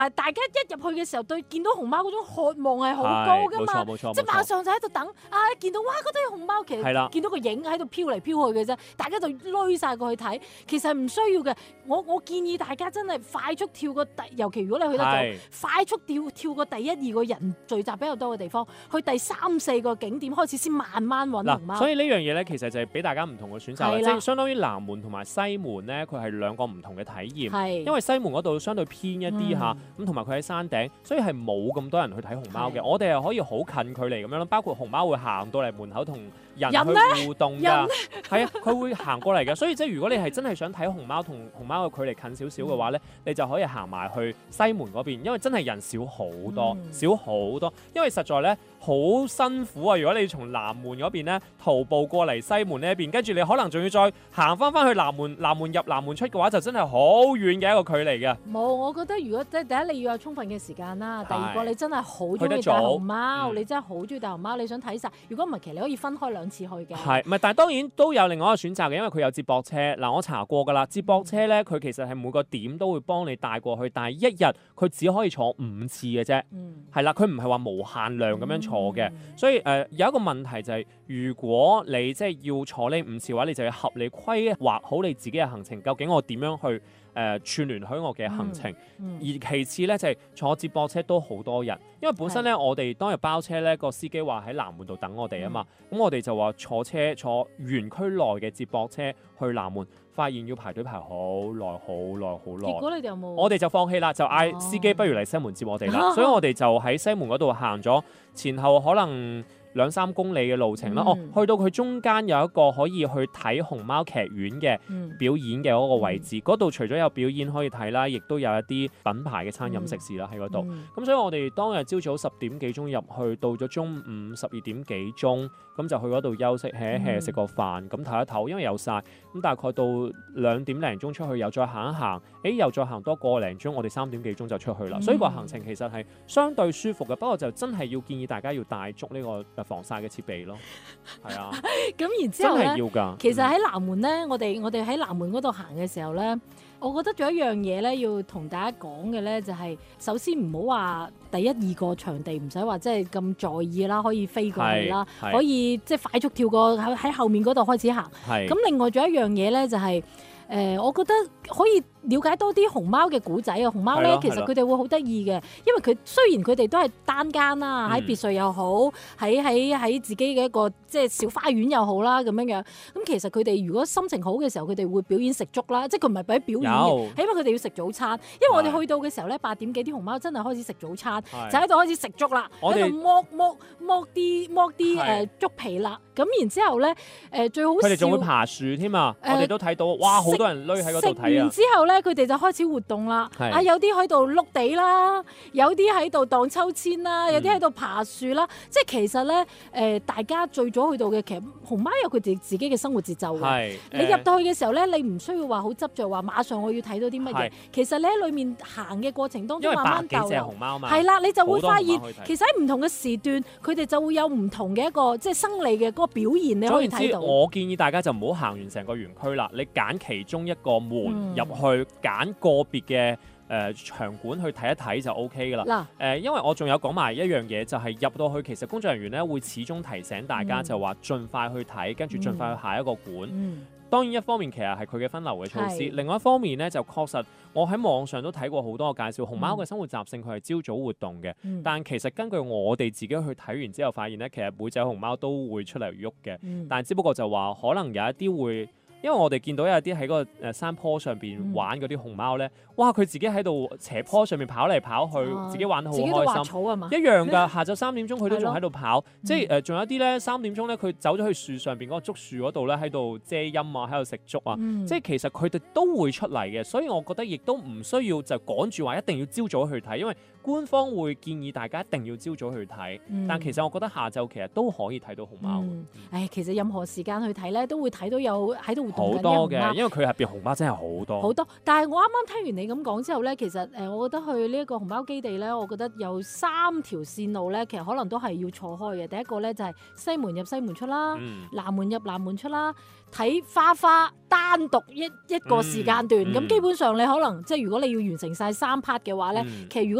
大家一入去嘅時候，對見到熊貓嗰種渴望係好高噶嘛， 冇錯即係馬上就喺度等一見到哇嗰對熊貓，其實見到個影喺度飄嚟飄去嘅啫，大家就攏晒過去睇，其實唔需要嘅。我建議大家真係快速跳過尤其如果你去得早，快速跳過第一二個人聚集比較多嘅地方，去第三四個景點開始先慢慢揾熊貓。 所以呢樣嘢咧，其實就係俾大家唔同嘅選擇，即係相當於南門同埋西門咧，佢係兩個唔同嘅體驗。因為西門嗰度相對偏一啲嚇，咁同埋佢喺山頂，所以係冇咁多人去睇熊貓嘅。我哋係可以好近距離咁樣咯，包括熊貓會行到嚟門口同人去互動㗎，係啊，佢會行過嚟嘅。所以即係如果你係真係想睇熊貓同熊貓嘅距離近少少嘅話咧，你就可以行埋去西門嗰邊，因為真係人少好多，少好多，因為實在咧好辛苦啊！如果你從南門嗰邊咧徒步過嚟西門呢一邊，跟住你可能仲要再行翻去南門入南門出嘅話，就真係好遠嘅一個距離嘅。 冇，我覺得如果即係第一你要有充分嘅時間啦，第二個你真係好中意帶熊貓，你真係好中意帶熊貓，你想睇晒。如果唔係，其實你可以分開兩次去嘅。 係，唔係？但係當然都有另外一個選擇嘅，因為佢有接駁車。嗱，我查過㗎啦，接駁車咧佢其實係每個點都會幫你帶過去，但係一日佢只可以坐5次嘅啫。係啦，佢唔係話無限量咁樣坐嘅。所以有一個問題就係，如果你即係要坐呢5次嘅話，你就要合理規劃好你自己嘅行程，究竟我點樣去串聯喺我嘅行程。而其次咧就係坐接駁車都好多人，因為本身咧我哋當日包車咧個司機話喺南門度等我哋啊嘛，咁我哋就話坐園區內嘅接駁車去南門，發現要排隊排好耐。結果你哋有冇？ 我哋就放棄啦，就嗌司機不如嚟西門接我哋啦。所以我哋就喺西門嗰度行咗前後可能2-3公里嘅路程啦。去到佢中間有一個可以去睇熊貓劇院嘅表演嘅嗰個位置，嗰度除咗有表演可以睇啦，亦都有一啲品牌嘅餐飲食肆啦喺嗰度。咁所以我哋當日朝早10點幾鐘入去，到咗中午12點幾鐘，咁就去嗰度休息 hea 食個飯，咁唞一唞，因為有曬。咁大概到2點零鐘出去，又再行一行，又再行多個零鐘，我哋3點幾鐘就出去啦。所以個行程其實係相對舒服嘅，不過就真係要建議大家要帶足呢個防曬嘅設備咯。係啊， 咁然之後咧， 真係要㗎。 其實喺南門咧，我哋喺南門嗰度行嘅時候咧，我覺得仲有一樣嘢咧，要同大家講嘅咧，就係首先唔好話第一二個場地唔使話即係咁在意啦，可以飛過去啦，可以即係快速跳過喺後面嗰度開始行。咁另外仲有一樣嘢咧，就係我覺得可以了解多啲熊貓嘅古仔啊！熊貓咧，其實佢哋會好得意嘅，因為佢雖然佢哋都係單間啦，喺別墅又好，喺自己嘅一個即係小花園又好啦咁樣樣。咁其實佢哋如果心情好嘅時候，佢哋會表演食粥啦，即係佢唔係俾表演嘅，係因為佢哋要食早餐。因為我哋去到嘅時候咧，8點幾啲熊貓真係開始食早餐，就喺度開始食粥啦，喺度剝啲粥皮啦。咁然之後咧，最好笑佢哋仲會爬樹添啊！我哋都睇到，哇！好多人匿喺嗰度睇啊！ 食完之後咧，佢哋就開始活動啦。有啲喺度碌地啦，有啲喺度盪秋千啦，有啲喺度爬樹啦。即係其實咧，大家最早去到嘅，其實熊貓有佢哋自己嘅生活節奏嘅。你入到去嘅時候咧，你唔需要話好執着話馬上我要睇到啲乜嘢。其實你喺裏面行嘅過程當中，慢慢逗留。係啦，你就會發現其實喺唔同嘅時段，佢哋就會有唔同嘅一個即係生理嘅嗰個表現，你可以睇到。 我建議大家就唔好行完成個園區啦，你揀其中一個門入去，揀個別嘅場館去睇一睇就 OK 㗎啦。因為我仲有講埋一樣嘢，就係入到去，其實工作人員咧會始終提醒大家就話盡快去睇，跟住盡快去下一個館。當然一方面其實係佢嘅分流嘅措施，另外一方面咧就確實我喺網上都睇過好多個介紹，熊貓嘅生活習性佢係朝早活動嘅，但其實根據我哋自己去睇完之後發現咧，其實每隻熊貓都會出嚟喐嘅，但只不過就話可能有一啲會。因為我哋見到有啲喺嗰個山坡上邊玩嗰啲熊貓咧，哇！佢自己喺度斜坡上面跑嚟跑去，自己玩得好開心。 草嘛， 一樣㗎。下晝3點鐘佢都仲喺度跑，即係仲有啲咧3點鐘咧佢走咗去樹上邊嗰個竹樹嗰度咧喺度遮陰啊，喺度食粥啊。即係其實佢哋都會出嚟嘅，所以我覺得亦都唔需要就趕住話一定要朝早去睇，因為官方會建議大家一定要朝早去睇。但其實我覺得下晝其實都可以睇到熊貓。 其實任何時間去睇咧，都會睇到有喺度動好多嘅，因為佢入邊熊貓真係好多好多。但係我啱啱聽完你咁講之後咧，其實我覺得去呢一個熊貓基地咧，我覺得有3條線路咧，其實可能都係要錯開嘅。第一個咧就係西門入西門出啦，南門入南門出啦。睇花花單獨一個時間段，咁基本上你可能即係如果你要完成晒3 part 嘅話咧，其實如果